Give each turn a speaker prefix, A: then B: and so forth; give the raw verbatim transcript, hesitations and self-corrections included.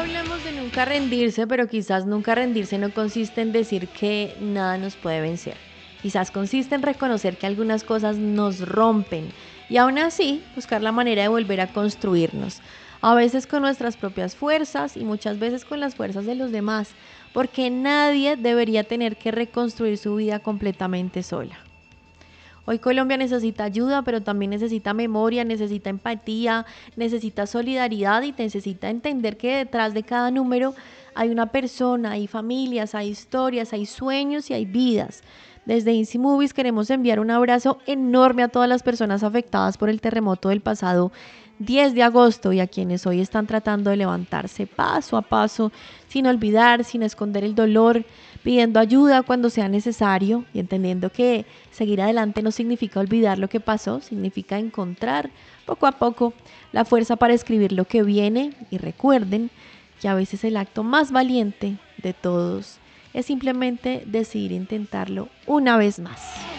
A: hablamos de nunca rendirse, pero quizás nunca rendirse no consiste en decir que nada nos puede vencer. Quizás consiste en reconocer que algunas cosas nos rompen y aún así buscar la manera de volver a construirnos. A veces con nuestras propias fuerzas y muchas veces con las fuerzas de los demás, porque nadie debería tener que reconstruir su vida completamente sola. Hoy Colombia necesita ayuda, pero también necesita memoria, necesita empatía, necesita solidaridad y necesita entender que detrás de cada número hay una persona, hay familias, hay historias, hay sueños y hay vidas. Desde Insi Movies queremos enviar un abrazo enorme a todas las personas afectadas por el terremoto del pasado diez de agosto y a quienes hoy están tratando de levantarse paso a paso, sin olvidar, sin esconder el dolor, pidiendo ayuda cuando sea necesario y entendiendo que seguir adelante no significa olvidar lo que pasó, significa encontrar poco a poco la fuerza para escribir lo que viene. Y recuerden que a veces el acto más valiente de todos es simplemente decidir intentarlo una vez más.